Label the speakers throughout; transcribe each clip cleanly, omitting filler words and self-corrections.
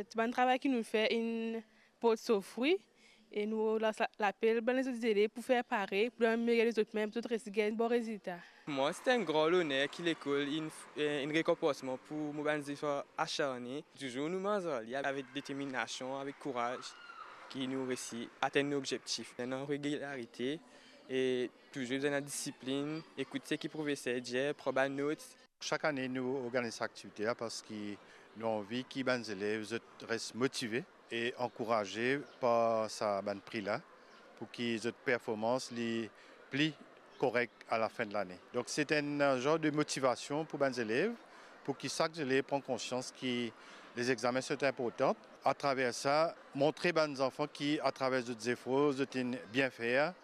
Speaker 1: C'est un travail qui nous fait une pot de fruits et nous l'appelle les autres aider pour faire pareil, pour améliorer les autres même, pour gagner un bon résultat.
Speaker 2: Moi, c'est un grand honneur que l'école une récompense pour nous acharner. Toujours nous m'envoyer avec détermination, avec courage, qui nous réussit à atteindre nos objectifs. Dans la régularité et toujours dans la discipline, écouter ce que le professeur dit, prendre des notes.
Speaker 3: Chaque année, nous organisons cette activité parce que nous avons envie que les élèves restent motivés et encouragés par ce prix-là pour qu'ils aient une performance plus correcte à la fin de l'année. Donc c'est un genre de motivation pour les élèves, pour que chaque élève prenne conscience que les examens sont importants. À travers ça, montrer aux enfants qu'à travers des efforts, ils bien faire.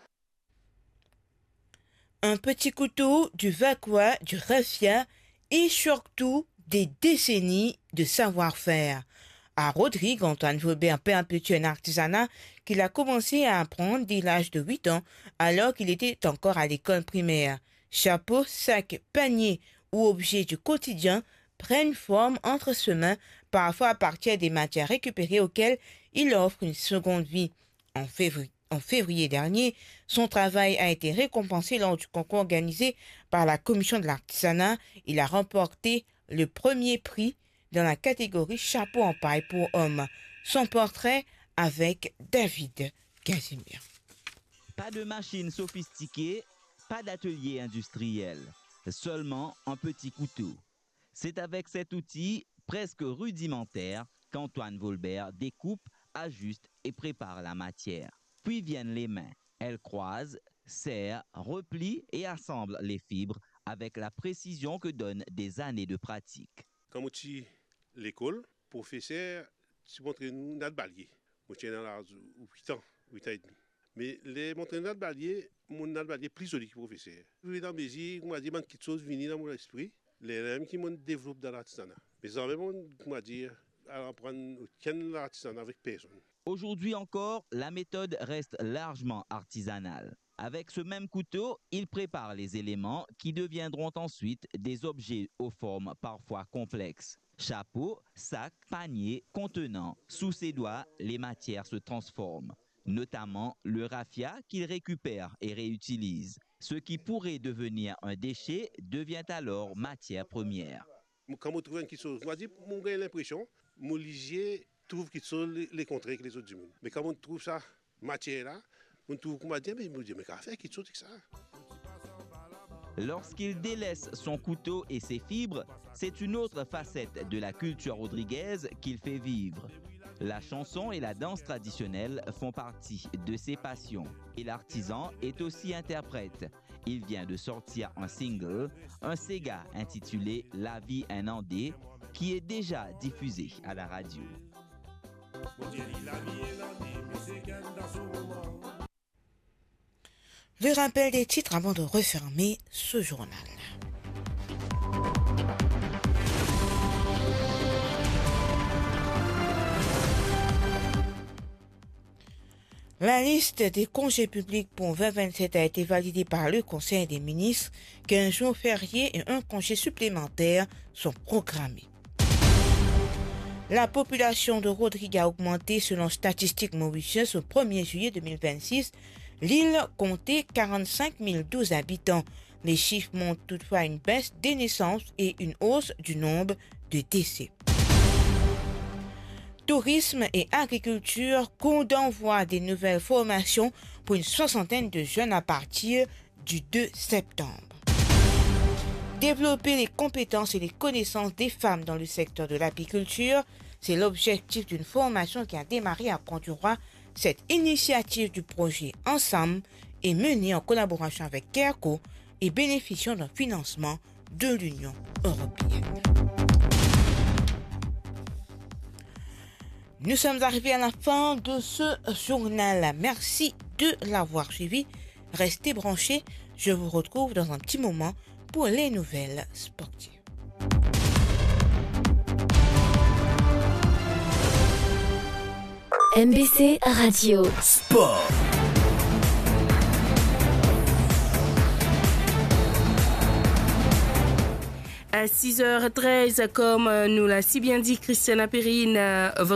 Speaker 4: Un petit couteau, du vakwa, du raffia et surtout des décennies de savoir-faire. À Rodrigue, Antoine Vaubert perpétue un artisanat qu'il a commencé à apprendre dès l'âge de 8 ans, alors qu'il était encore à l'école primaire. Chapeaux, sacs, paniers ou objets du quotidien prennent forme entre ses mains, parfois à partir des matières récupérées auxquelles il offre une seconde vie. En février dernier, son travail a été récompensé lors du concours organisé par la commission de l'artisanat. Il a remporté le premier prix dans la catégorie chapeau en paille pour hommes. Son portrait avec David Casimir.
Speaker 5: Pas de machine sophistiquée, pas d'atelier industriel, seulement un petit couteau. C'est avec cet outil presque rudimentaire qu'Antoine Vaubert découpe, ajuste et prépare la matière. Puis viennent les mains. Elles croisent, serrent, replient et assemblent les fibres avec la précision que donnent des années de pratique.
Speaker 6: Quand on est à l'école, le professeur montre nous notre balier. On est dans l'âge de 8 ans, 8 ans et demi. Mais les montrer notre balier, mon balier plus joli que le professeur. Je suis dans mes yeux, on m'a dit quelque chose vient dans mon esprit. Les rêves qui m'ont développé dans l'artisanat. Mais en même temps, on m'a dit, apprendre l'artisanat avec personne.
Speaker 5: Aujourd'hui encore, la méthode reste largement artisanale. Avec ce même couteau, il prépare les éléments qui deviendront ensuite des objets aux formes parfois complexes. Chapeau, sac, panier, contenant. Sous ses doigts, les matières se transforment, notamment le raffia qu'il récupère et réutilise. Ce qui pourrait devenir un déchet devient alors matière première.
Speaker 6: Quand on trouve quelque chose, on a l'impression que mon lisier trouve quelque chose les contraires que les autres du monde. Mais quand on trouve ça, matière-là, on trouve qu'on m'a dit, mais qu'à faire quelque chose avec ça.
Speaker 5: Lorsqu'il délaisse son couteau et ses fibres, c'est une autre facette de la culture rodriguaise qu'il fait vivre. La chanson et la danse traditionnelle font partie de ses passions. Et l'artisan est aussi interprète. Il vient de sortir un single, un Sega intitulé La vie un Andé, qui est déjà diffusé à la radio.
Speaker 4: Le rappel des titres avant de refermer ce journal. La liste des congés publics pour 2027 a été validée par le Conseil des ministres, qu'un jour férié et un congé supplémentaire sont programmés. La population de Rodrigue a augmenté selon Statistique Mauritius au 1er juillet 2026. L'île comptait 45 012 habitants. Les chiffres montrent toutefois une baisse des naissances et une hausse du nombre de décès. Tourisme et agriculture, compte d'envoi des nouvelles formations pour une soixantaine de jeunes à partir du 2 septembre. Développer les compétences et les connaissances des femmes dans le secteur de l'apiculture, c'est l'objectif d'une formation qui a démarré à Pont-du-Roi. Cette initiative du projet Ensemble est menée en collaboration avec CARECO et bénéficiant d'un financement de l'Union européenne. Nous sommes arrivés à la fin de ce journal. Merci de l'avoir suivi. Restez branchés. Je vous retrouve dans un petit moment pour les nouvelles sportives.
Speaker 7: MBC Radio
Speaker 8: Sport.
Speaker 1: À 6h13, comme nous l'a si bien dit Christiana Perrine, votre